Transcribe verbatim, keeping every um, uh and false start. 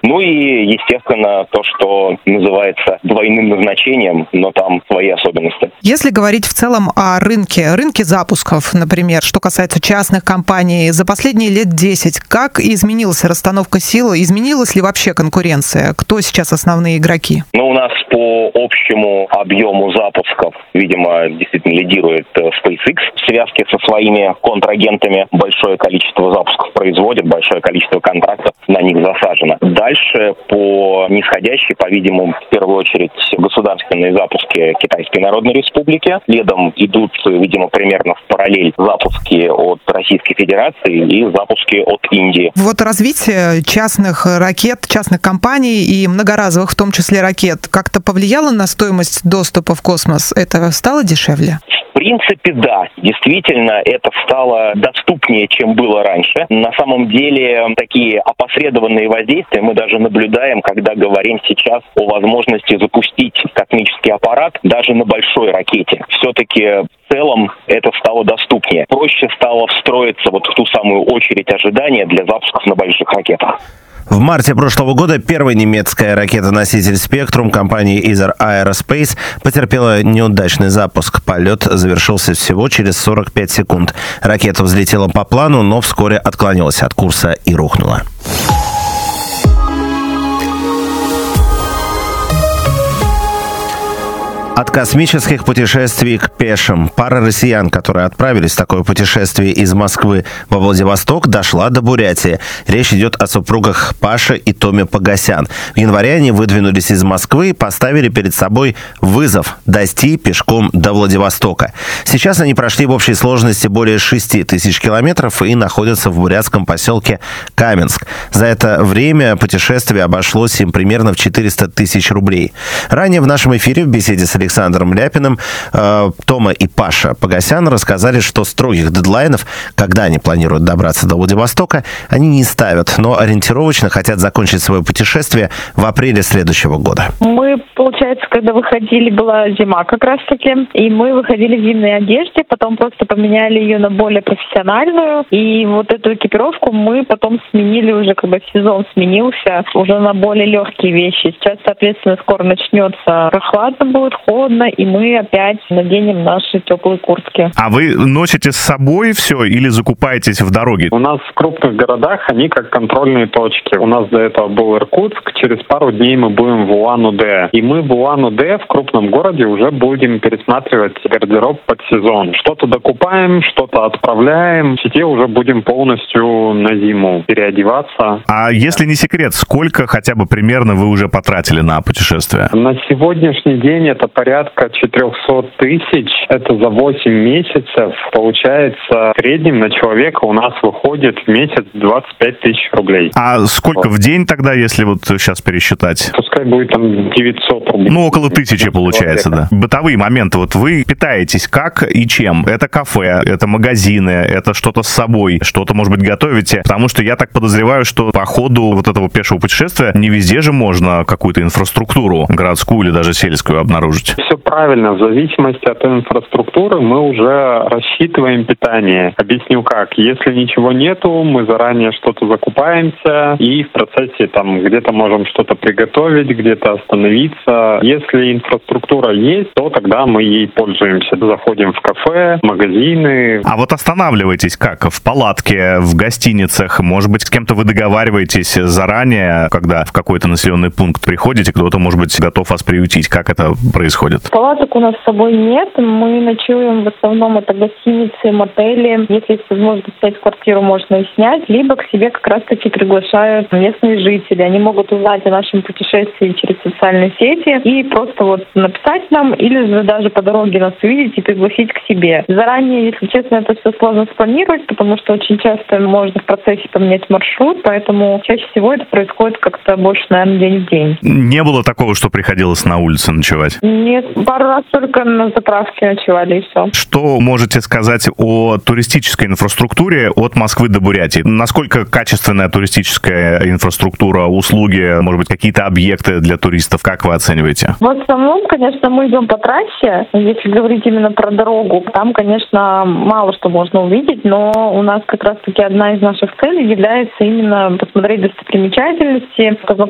Ну и, естественно, то, что называется двойным назначением, но там свои особенности. Если говорить в целом о рынке, рынке запусков, например, что касается частных компаний, за последние лет десять, как изменилась расстановка сил, изменилась ли вообще конкуренция? Кто сейчас основные игроки? Ну, у нас по общему объему запусков, видимо, действительно лидирует SpaceX. В связке со своими контрагентами большое количество запусков производит, большое количество контрактов на них засажено. Дальше по нисходящей, по-видимому, в первую очередь государственные запуски Китайской Народной Республики. Следом идут, видимо, примерно в параллель запуски от Российской Федерации и запуски от Индии. Вот развитие частных ракет, частных компаний и многоразовых, в том числе ракет, как-то повлияло на стоимость доступа в космос? Это стало дешевле? В принципе, да. Действительно, это стало доступнее, чем было раньше. На самом деле, такие опосредованные воздействия мы даже наблюдаем, когда говорим сейчас о возможности запустить космический аппарат даже на большой ракете. Все-таки в целом это стало доступнее. Проще стало встроиться вот в ту самую очередь ожидания для запусков на больших ракетах. В марте прошлого года первая немецкая ракета-носитель «Спектрум» компании Isar Aerospace потерпела неудачный запуск. Полет завершился всего через сорок пять секунд. Ракета взлетела по плану, но вскоре отклонилась от курса и рухнула. От космических путешествий к пешим. Пара россиян, которые отправились в такое путешествие из Москвы во Владивосток, дошла до Бурятии. Речь идет о супругах Паше и Томе Погосян. В январе они выдвинулись из Москвы и поставили перед собой вызов дойти пешком до Владивостока. Сейчас они прошли в общей сложности более шести тысяч километров и находятся в бурятском поселке Каменск. За это время путешествие обошлось им примерно в четыреста тысяч рублей. Ранее в нашем эфире в беседе с Александром Ляпиным э, Тома и Паша Погосян рассказали, что строгих дедлайнов, когда они планируют добраться до Владивостока, они не ставят, но ориентировочно хотят закончить свое путешествие в апреле следующего года. Мы, получается, когда выходили, была зима как раз-таки, и мы выходили в зимней одежде, потом просто поменяли ее на более профессиональную, и вот эту экипировку мы потом сменили уже, когда сезон сменился, уже на более легкие вещи. Сейчас, соответственно, скоро начнется прохладно будет, холодно, и мы опять наденем наши теплые куртки. А вы носите с собой все или закупаетесь в дороге? У нас в крупных городах они как контрольные точки. У нас до этого был Иркутск, через пару дней мы будем в Улан-Удэ. И мы в Улан-Удэ, в крупном городе, уже будем пересматривать гардероб под сезон. Что-то докупаем, что-то отправляем. В сети уже будем полностью на зиму переодеваться. А если не секрет, сколько хотя бы примерно вы уже потратили на путешествие? На сегодняшний день это порядка четыреста тысяч. Это за восемь месяцев. Получается, в среднем на человека у нас выходит в месяц двадцать пять тысяч рублей. А сколько в день тогда, если вот сейчас пересчитать? Пускай будет там девятьсот рублей. Ну, около тысячи получается, да. Бытовые моменты. Вот вы питаетесь как и чем? Это кафе, это магазины, это что-то с собой, что-то, может быть, готовите? Потому что я так подозреваю, что по ходу вот этого пешего путешествия не везде же можно какую-то инфраструктуру городскую или даже сельскую обнаружить. Все правильно. В зависимости от инфраструктуры мы уже рассчитываем питание. Объясню как. Если ничего нету, мы заранее что-то закупаемся и в процессе там где-то можем что-то приготовить, где-то остановиться. Если инфраструктура есть, то тогда мы ей пользуемся. Заходим в кафе, магазины. А вот останавливаетесь как? В палатке, в гостиницах? Может быть, с кем-то вы договариваетесь заранее, когда в какой-то населенный пункт приходите, кто-то, может быть, готов вас приютить? Как это происходит? Палаток у нас с собой нет. Мы ночуем в основном это гостиницы, мотели. Если есть возможность снять квартиру, можно и снять. Либо к себе как раз-таки приглашают местные жители. Они могут узнать о нашем путешествии через социальные сети и просто вот написать нам или же даже по дороге нас увидеть и пригласить к себе. Заранее, если честно, это все сложно спланировать, потому что очень часто можно в процессе поменять маршрут, поэтому чаще всего это происходит как-то больше, наверное, день в день. Не было такого, что приходилось на улице ночевать? Нет, пару раз только на заправке ночевали и все. Что можете сказать о туристической инфраструктуре от Москвы до Бурятии? Насколько качественная туристическая инфраструктура, услуги, может быть, какие-то объекты для туристов? Как вы оцениваете? В основном, конечно, мы идем по трассе. Если говорить именно про дорогу, там, конечно, мало что можно увидеть, но у нас как раз-таки одна из наших целей является именно посмотреть достопримечательности,